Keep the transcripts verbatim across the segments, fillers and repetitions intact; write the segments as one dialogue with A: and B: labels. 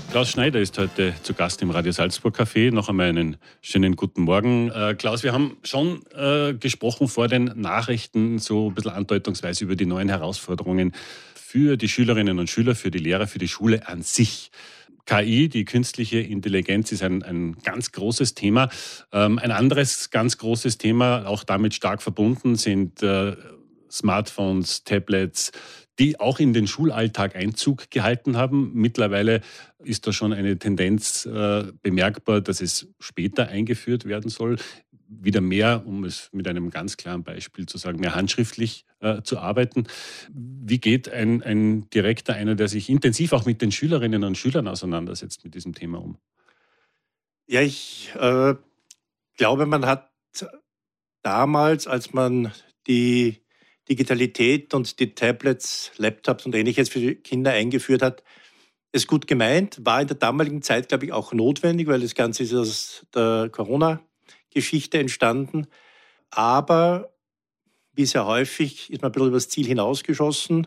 A: Klaus Schneider ist heute zu Gast im Radio Salzburg Café. Noch einmal einen schönen guten Morgen. Äh, Klaus, wir haben schon äh, gesprochen vor den Nachrichten, so ein bisschen andeutungsweise über die neuen Herausforderungen für die Schülerinnen und Schüler, für die Lehrer, für die Schule an sich. K I, die künstliche Intelligenz, ist ein, ein ganz großes Thema. Ähm, ein anderes ganz großes Thema, auch damit stark verbunden, sind äh, Smartphones, Tablets, die auch in den Schulalltag Einzug gehalten haben. Mittlerweile ist da schon eine Tendenz äh, bemerkbar, dass es später eingeführt werden soll. Wieder mehr, um es mit einem ganz klaren Beispiel zu sagen, mehr handschriftlich äh, zu arbeiten. Wie geht ein, ein Direktor, einer, der sich intensiv auch mit den Schülerinnen und Schülern auseinandersetzt, mit diesem Thema um?
B: Ja, ich äh, glaube, man hat damals, als man die Digitalität und die Tablets, Laptops und Ähnliches für die Kinder eingeführt hat, es gut gemeint, war in der damaligen Zeit, glaube ich, auch notwendig, weil das Ganze ist aus der Corona-Geschichte entstanden. Aber wie sehr häufig ist man ein bisschen übers Ziel hinausgeschossen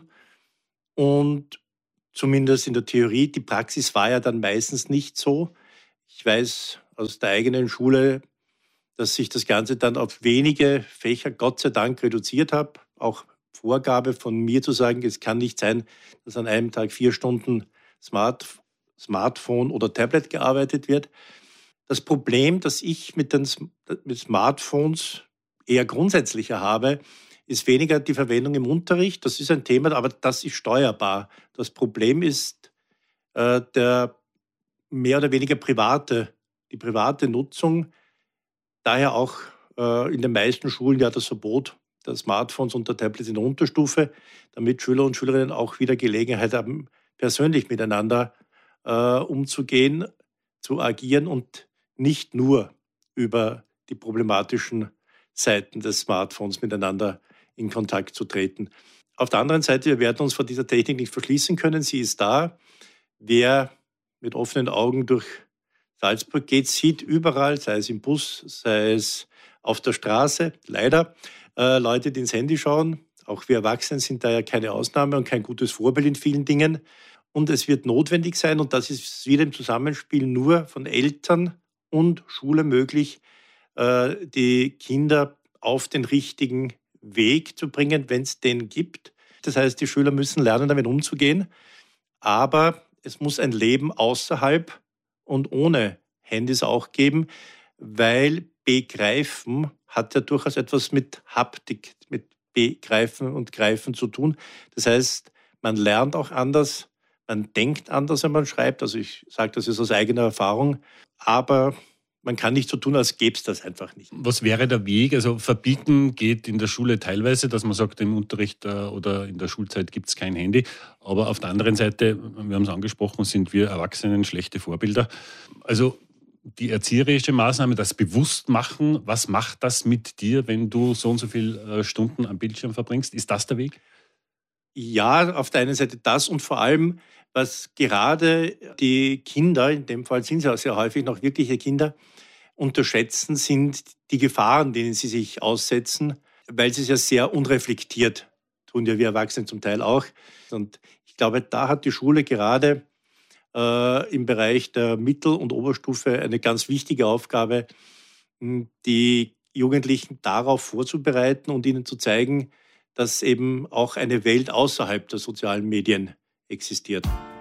B: und zumindest in der Theorie, die Praxis war ja dann meistens nicht so. Ich weiß aus der eigenen Schule, dass sich das Ganze dann auf wenige Fächer Gott sei Dank reduziert hat. Auch Vorgabe von mir zu sagen, es kann nicht sein, dass an einem Tag vier Stunden Smart, Smartphone oder Tablet gearbeitet wird. Das Problem, das ich mit den mit Smartphones eher grundsätzlicher habe, ist weniger die Verwendung im Unterricht. Das ist ein Thema, aber das ist steuerbar. Das Problem ist äh, der mehr oder weniger private, die private Nutzung. Daher auch äh, in den meisten Schulen ja das Verbot der Smartphones und der Tablets in der Unterstufe, damit Schüler und Schülerinnen auch wieder Gelegenheit haben, persönlich miteinander äh, umzugehen, zu agieren und nicht nur über die problematischen Seiten des Smartphones miteinander in Kontakt zu treten. Auf der anderen Seite, wir werden uns vor dieser Technik nicht verschließen können. Sie ist da. Wer mit offenen Augen durch Salzburg geht, sieht überall, sei es im Bus, sei es auf der Straße, leider, äh, Leute, die ins Handy schauen. Auch wir Erwachsenen sind da ja keine Ausnahme und kein gutes Vorbild in vielen Dingen. Und es wird notwendig sein, und das ist wieder im Zusammenspiel nur von Eltern und Schule möglich, äh, die Kinder auf den richtigen Weg zu bringen, wenn es den gibt. Das heißt, die Schüler müssen lernen, damit umzugehen. Aber es muss ein Leben außerhalb und ohne Handys auch geben, weil Begreifen hat ja durchaus etwas mit Haptik, mit Begreifen und Greifen zu tun. Das heißt, man lernt auch anders, man denkt anders, wenn man schreibt. Also ich sage das jetzt aus eigener Erfahrung, aber man kann nicht so tun, als gäbe es das einfach nicht.
A: Was wäre der Weg? Also verbieten geht in der Schule teilweise, dass man sagt, im Unterricht oder in der Schulzeit gibt es kein Handy. Aber auf der anderen Seite, wir haben es angesprochen, sind wir Erwachsenen schlechte Vorbilder. Also die erzieherische Maßnahme, das Bewusstmachen, was macht das mit dir, wenn du so und so viele Stunden am Bildschirm verbringst? Ist das der Weg?
B: Ja, auf der einen Seite das und vor allem, was gerade die Kinder, in dem Fall sind es ja sehr häufig noch wirkliche Kinder, unterschätzen, sind die Gefahren, denen sie sich aussetzen, weil sie es ja sehr unreflektiert tun, ja wir Erwachsene zum Teil auch. Und ich glaube, da hat die Schule gerade äh, im Bereich der Mittel- und Oberstufe eine ganz wichtige Aufgabe, die Jugendlichen darauf vorzubereiten und ihnen zu zeigen, dass eben auch eine Welt außerhalb der sozialen Medien existiert.